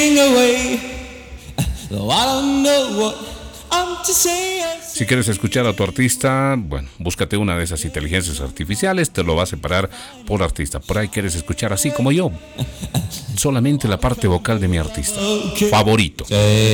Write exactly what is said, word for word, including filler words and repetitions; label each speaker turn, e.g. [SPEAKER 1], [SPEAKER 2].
[SPEAKER 1] Si quieres escuchar a tu artista, bueno, búscate una de esas inteligencias artificiales, te lo va a separar por artista. Por ahí quieres escuchar así como yo, solamente la parte vocal de mi artista favorito.